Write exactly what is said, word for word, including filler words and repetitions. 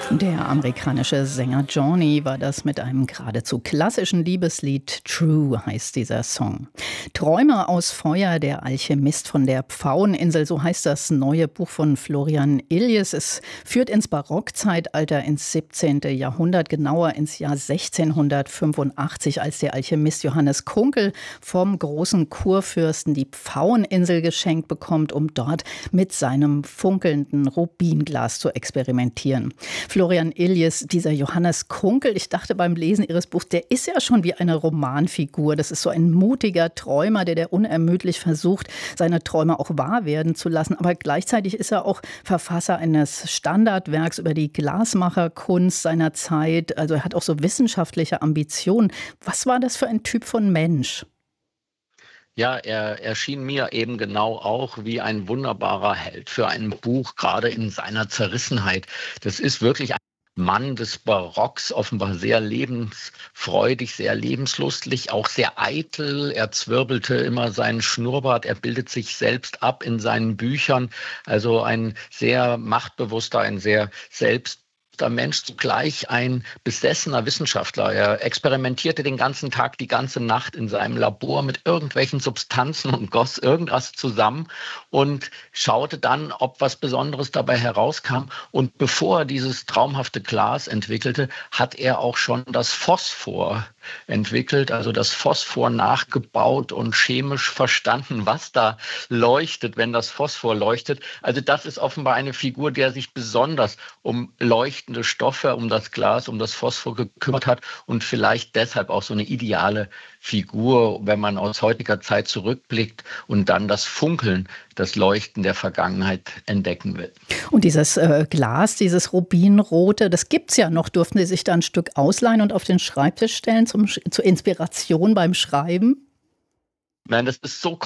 Der amerikanische Sänger Johnny war das mit einem geradezu klassischen Liebeslied. True heißt dieser Song. Träume aus Feuer, der Alchemist von der Pfaueninsel, so heißt das neue Buch von Florian Illies. Es führt ins Barockzeitalter, ins siebzehnten Jahrhundert, genauer ins Jahr sechzehnhundertfünfundachtzig, als der Alchemist Johannes Kunkel vom großen Kurfürsten die Pfaueninsel geschenkt bekommt, um dort mit seinem funkelnden Rubinglas zu experimentieren. Florian Illies, dieser Johannes Kunkel, ich dachte beim Lesen Ihres Buchs, der ist ja schon wie eine Romanfigur. Das ist so ein mutiger Träumer, der, der unermüdlich versucht, seine Träume auch wahr werden zu lassen. Aber gleichzeitig ist er auch Verfasser eines Standardwerks über die Glasmacherkunst seiner Zeit. Also er hat auch so wissenschaftliche Ambitionen. Was war das für ein Typ von Mensch? Ja, er erschien mir eben genau auch wie ein wunderbarer Held für ein Buch, gerade in seiner Zerrissenheit. Das ist wirklich ein Mann des Barocks, offenbar sehr lebensfreudig, sehr lebenslustig, auch sehr eitel. Er zwirbelte immer seinen Schnurrbart, er bildet sich selbst ab in seinen Büchern. Also ein sehr machtbewusster, ein sehr selbst Mensch, zugleich ein besessener Wissenschaftler. Er experimentierte den ganzen Tag, die ganze Nacht in seinem Labor mit irgendwelchen Substanzen und goss irgendwas zusammen und schaute dann, ob was Besonderes dabei herauskam. Und bevor er dieses traumhafte Glas entwickelte, hat er auch schon das Phosphor entwickelt, also das Phosphor nachgebaut und chemisch verstanden, was da leuchtet, wenn das Phosphor leuchtet. Also das ist offenbar eine Figur, der sich besonders um leuchtende Stoffe, um das Glas, um das Phosphor gekümmert hat und vielleicht deshalb auch so eine ideale Figur, wenn man aus heutiger Zeit zurückblickt und dann das Funkeln, das Leuchten der Vergangenheit entdecken will. Und dieses äh, Glas, dieses Rubinrote, das gibt's ja noch. Durften Sie sich da ein Stück ausleihen und auf den Schreibtisch stellen zum, zur Inspiration beim Schreiben? Nein, das ist so